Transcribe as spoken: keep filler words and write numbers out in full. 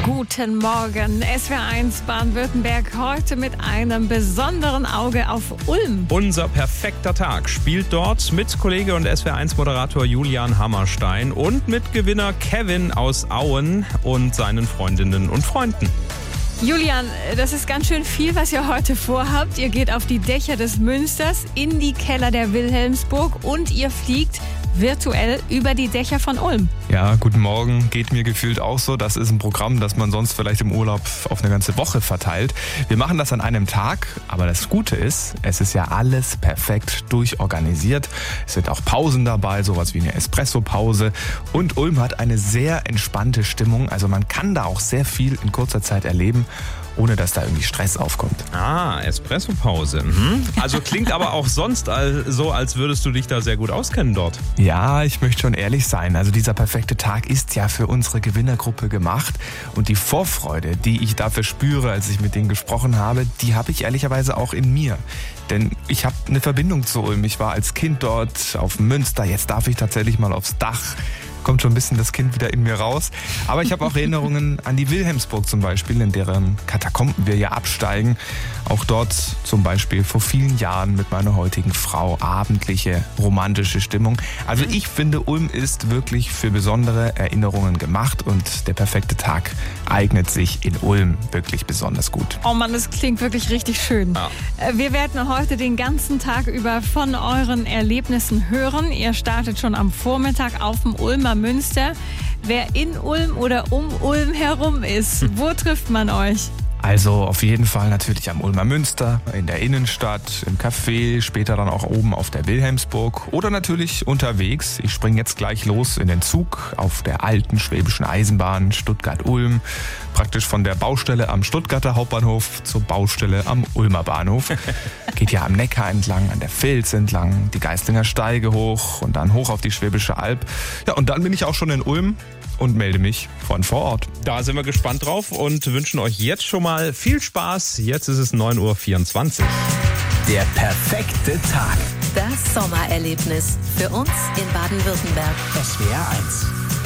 Guten Morgen, S W R eins Baden-Württemberg, heute mit einem besonderen Auge auf Ulm. Unser perfekter Tag spielt dort mit Kollege und S W R eins Moderator Julian Hammerstein und mit Gewinner Kevin aus Auen und seinen Freundinnen und Freunden. Julian, das ist ganz schön viel, was ihr heute vorhabt. Ihr geht auf die Dächer des Münsters, in die Keller der Wilhelmsburg und ihr fliegt virtuell über die Dächer von Ulm. Ja, guten Morgen. Geht mir gefühlt auch so. Das ist ein Programm, das man sonst vielleicht im Urlaub auf eine ganze Woche verteilt. Wir machen das an einem Tag, aber das Gute ist, es ist ja alles perfekt durchorganisiert. Es sind auch Pausen dabei, sowas wie eine Espresso-Pause. Und Ulm hat eine sehr entspannte Stimmung. Also man kann da auch sehr viel in kurzer Zeit erleben, ohne dass da irgendwie Stress aufkommt. Ah, Espresso-Pause. Mhm. Also klingt aber auch sonst so, als würdest du dich da sehr gut auskennen dort. Ja, ich möchte schon ehrlich sein. Also dieser perfekte Tag ist ja für unsere Gewinnergruppe gemacht. Und die Vorfreude, die ich dafür spüre, als ich mit denen gesprochen habe, die habe ich ehrlicherweise auch in mir. Denn ich habe eine Verbindung zu Ulm. Ich war als Kind dort auf Münster. Jetzt darf ich tatsächlich mal aufs Dach. Kommt schon ein bisschen das Kind wieder in mir raus. Aber ich habe auch Erinnerungen an die Wilhelmsburg zum Beispiel, in deren Katakomben wir ja absteigen. Auch dort zum Beispiel vor vielen Jahren mit meiner heutigen Frau abendliche, romantische Stimmung. Also ich finde, Ulm ist wirklich für besondere Erinnerungen gemacht und der perfekte Tag eignet sich in Ulm wirklich besonders gut. Oh Mann, das klingt wirklich richtig schön. Ja. Wir werden heute den ganzen Tag über von euren Erlebnissen hören. Ihr startet schon am Vormittag auf dem Ulmer Münster. Wer in Ulm oder um Ulm herum ist, wo trifft man euch? Also auf jeden Fall natürlich am Ulmer Münster, in der Innenstadt, im Café, später dann auch oben auf der Wilhelmsburg oder natürlich unterwegs. Ich springe jetzt gleich los in den Zug auf der alten schwäbischen Eisenbahn Stuttgart-Ulm. Praktisch von der Baustelle am Stuttgarter Hauptbahnhof zur Baustelle am Ulmer Bahnhof. Geht ja am Neckar entlang, an der Vils entlang, die Geistlinger Steige hoch und dann hoch auf die Schwäbische Alb. Ja, und dann bin ich auch schon in Ulm und melde mich von vor Ort. Da sind wir gespannt drauf und wünschen euch jetzt schon mal viel Spaß. Jetzt ist es neun Uhr vierundzwanzig. Der perfekte Tag. Das Sommererlebnis für uns in Baden-Württemberg. S W R eins.